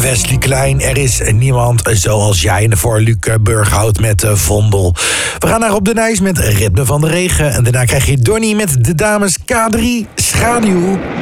Wesley Klein, er is niemand zoals jij. En voor Luc Burghout met Vondel. We gaan naar Op de Nijs met Ritme van de Regen. En daarna krijg je Donnie met de dames K3 Schaduw.